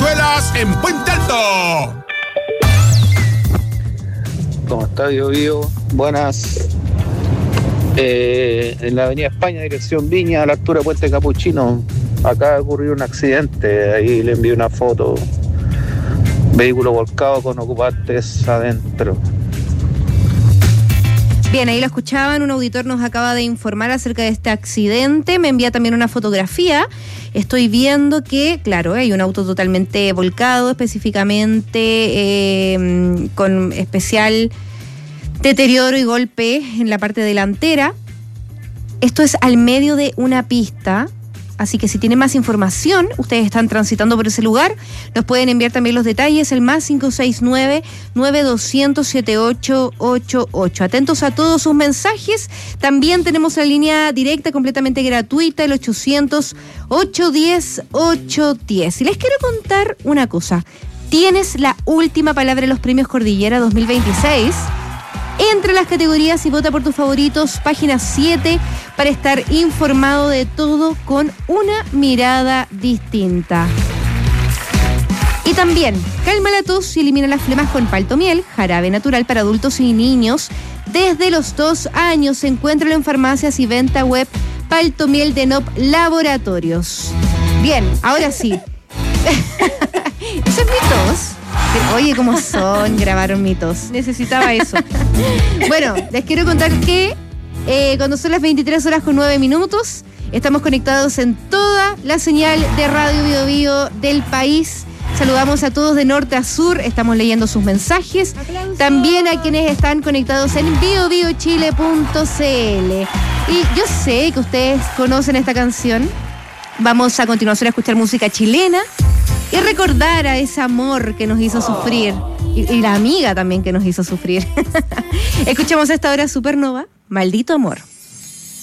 Cañuelas en Puente Alto. ¿Cómo está, Bio? Buenas. En la avenida España, dirección Viña, a la altura de Puente Capuchino, acaba de ocurrir un accidente. Ahí le envié una foto. Vehículo volcado con ocupantes adentro. Bien, ahí lo escuchaban, un auditor nos acaba de informar acerca de este accidente, me envía también una fotografía, estoy viendo que, claro, hay un auto totalmente volcado, específicamente con especial deterioro y golpe en la parte delantera. Esto es al medio de una pista, así que si tienen más información, ustedes están transitando por ese lugar, nos pueden enviar también los detalles, el más 569-9200-7888. Atentos a todos sus mensajes. También tenemos la línea directa completamente gratuita, el 800-810-810. Y les quiero contar una cosa. Tienes la última palabra en los premios Cordillera 2026. Entre las categorías y vota por tus favoritos, página 7, para estar informado de todo con una mirada distinta. Y también, calma la tos y elimina las flemas con Paltomiel, jarabe natural para adultos y niños. Desde los 2 años, encuéntralo en farmacias y venta web Paltomiel de Nop Laboratorios. Bien, ahora sí. Eso es mi tos. Oye, ¿cómo son? Grabaron mitos. Necesitaba eso. Bueno, les quiero contar que cuando son las 23:09, estamos conectados en toda la señal de Radio Bio Bio del país. Saludamos a todos de norte a sur, estamos leyendo sus mensajes. ¡Aplausos! También a quienes están conectados en biobiochile.cl. Y yo sé que ustedes conocen esta canción. Vamos a continuación a escuchar música chilena y recordar a ese amor que nos hizo sufrir. Y la amiga también que nos hizo sufrir. Escuchamos a esta hora Supernova, Maldito Amor.